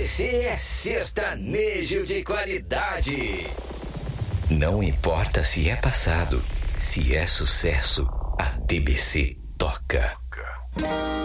DBC é sertanejo de qualidade. Não importa se é passado, se é sucesso, a DBC toca.